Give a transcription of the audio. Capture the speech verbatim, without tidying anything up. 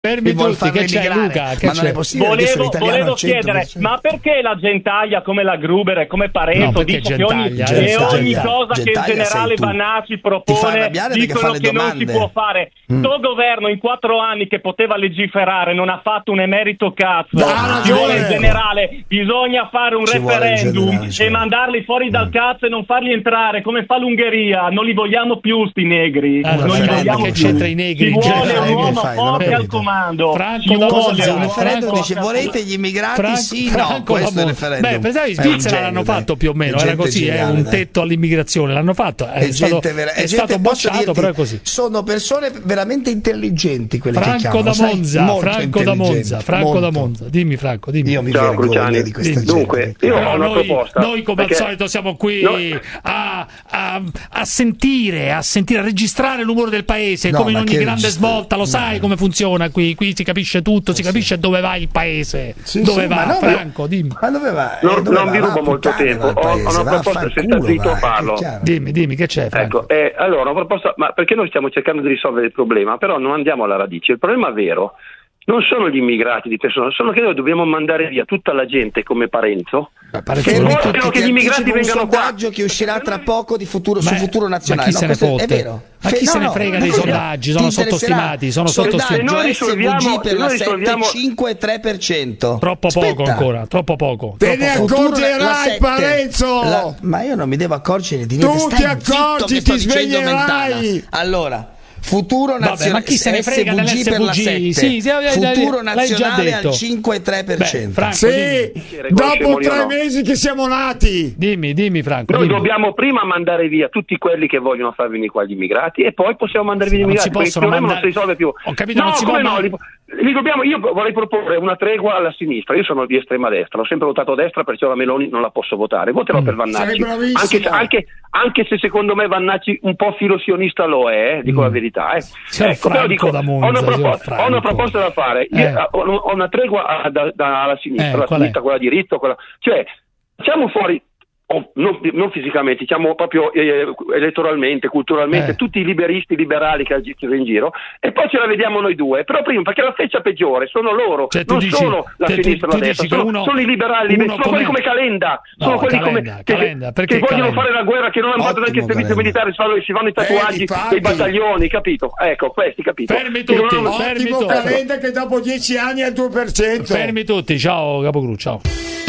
Fermi tutti, che c'è Luca? Che ma c'è? non è possibile. Volevo, volevo chiedere, ma perché la Gentaglia come la Gruber e come Parenzo no, dice che ogni, Gentaglia, che ogni Gentaglia, cosa che il Gentaglia generale Vannacci propone dicono che non si può fare? Mm. Sto governo in quattro anni che poteva legiferare non ha fatto un emerito cazzo. Ah, Ci vuole il generale, bisogna fare un Ci referendum generale, e mandarli fuori dal cazzo e non farli entrare come fa l'Ungheria. Non li vogliamo più sti negri. Ah, non li vogliamo che più. c'entra i negri? Ci vuole un Che uomo fai? Non ho forte al capito. comando. Franco Ci da vuole Cosa? Monza, Un referendum Franco- dice volete gli immigrati? Franco- sì, Franco no, questo è il da referendum. Beh, pensavo in È un Svizzera genio, l'hanno dai. fatto più o meno, È era gente così, geniale, è un dai. tetto all'immigrazione, l'hanno fatto, è, È stato, gente vera- è è stato gente, posso bocciato, dirti, però è così. sono persone veramente intelligenti quelle che Franco chiamano, da sai? Monza, Molto Franco da Monza, intelligenti, Franco molto. da Monza, dimmi Franco, dimmi. Io mi Ciao, vergogno Cruciani. di questa Dunque, gente. io Però ho una noi, proposta. noi come perché- al solito siamo qui No. a, a, a sentire, a sentire, a registrare l'umore del paese, No, come in ma ogni che grande registra- svolta, lo sai come funziona qui, qui si capisce tutto, si capisce dove va il paese, Sì, dove sì, va, ma no, Franco, dimmi. Ma dove va? Non, Eh, dove non va? vi Va rubo a molto puttane tempo. dal Ho, ho paese, una va a proposta, far se sta culo, zitto vai, parlo. è chiaro. Dimmi, dimmi, che c'è Franco? Ecco, eh, allora una proposta, ma perché noi stiamo cercando di risolvere il problema, però non andiamo alla radice. Il problema vero non sono gli immigrati di persona, sono che noi dobbiamo mandare via tutta la gente come Parenzo. Pare Che che- Fermi vogliono tutti, che ti gli immigrati anticipo un vengano qua. sondaggio che uscirà tra poco di futuro, Ma- su Futuro ma Nazionale. chi No, se ne questo fotte? è vero. Ma Fe- chi se ne no, frega no, dei no, sondaggi? ti Sono interesserà. sottostimati, sono sottostimati. Sondaggio Se noi risolviamo- S V G per se la noi risolviamo- sette, cinque e tre per cento. Troppo poco Aspetta. ancora, troppo poco. Te ne troppo poco. Futuro la- la accorgerai, sette. Parenzo! La- ma io non mi devo accorgere di niente. Tu Stai ti zitto accorgi, che sto ti dicendo sveglierai! Mentana. Allora, Futuro Vabbè, Nazionale, ma chi se ne frega S V G dell'S V G? per la sette. Sì, sì, l'hai- Futuro l'hai già Nazionale detto. al cinque e tre per Beh, cento. Franco, Sì, Riconoscemo dopo io tre no. mesi che siamo nati. Dimmi, dimmi Franco. Noi dimmi. dobbiamo prima mandare via tutti quelli che vogliono far venire qua gli immigrati e poi possiamo mandare via gli Ma non immigrati, si perché il possono problema non si mandare- risolve più. Ho capito, no, non si come può no, mandare- li- li dobbiamo- io vorrei proporre una tregua alla sinistra. Io sono di estrema destra, ho sempre votato a destra, perciò la Meloni non la posso votare. Voterò Mm. per Vannacci. Sei bravissimo. Anche se, anche, anche se secondo me Vannacci un po' filosionista lo è, eh, dico Mm. la verità. Eh. Signor Ecco, però Franco dico, da ho, Monza, una signor proposta, ho una Franco. proposta da fare. Io, Eh. ho, ho una tregua a- da- da- alla sinistra, Eh, la qual è? sinistra, quella di diritto, quella... cioè facciamo fuori. Oh, non, non fisicamente, diciamo proprio eh, elettoralmente, culturalmente, Eh. tutti i liberisti liberali che girano in giro, e poi ce la vediamo noi due. Però prima, perché la freccia peggiore sono loro, Cioè, tu non dici- sono la cioè, tu- sinistra e tu la destra, dici che sono, uno- sono i liberali, uno sono come- quelli come Calenda, sono No, quelli Calenda, come, che, Calenda, perché che vogliono Calenda? fare la guerra, che non hanno fatto neanche il Ottimo, servizio Calenda. militare, si fanno, si fanno i tatuaggi difatti. dei battaglioni, capito? Ecco, questi, capito? Fermi Dicono, tutti, no, fermi Ottimo tutti. Calenda che dopo dieci anni è il due per cento. Fermi tutti, ciao Capocru, ciao.